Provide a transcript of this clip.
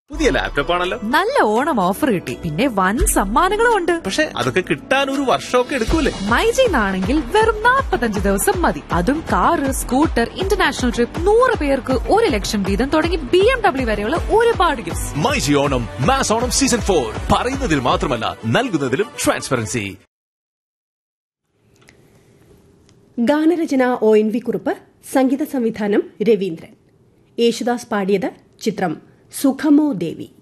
പുതിയ ലാപ്ടോപ്പ് ആണല്ലോ. നല്ല ഓണം ഓഫർ കിട്ടി, പിന്നെ വൻ സമ്മാനങ്ങളും ഉണ്ട്. പക്ഷെ അതൊക്കെ കിട്ടാൻ ഒരു വർഷമൊക്കെ എടുക്കൂലേ? മൈജിന്നാണെങ്കിൽ വെറും 45 ദിവസം മതി. അതും കാറ്, സ്കൂട്ടർ, ഇന്റർനാഷണൽ ട്രിപ്പ്, 100 പേർക്ക് 1 ലക്ഷം വീതം തുടങ്ങി BMW വരെയുള്ള ഒരുപാട് gifts. MyG Onam mass Onam season 4 പറയുന്നതിൽ മാത്രമല്ല നൽകുന്നതിലും ട്രാൻസ്പെറൻസി. ഗാനരചന ONV കുറുപ്പ്, സംഗീത സംവിധാനം രവീന്ദ്രൻ. യേശുദാസ് പാടിയത്. ചിത്രം സുഖമോ ദേവി.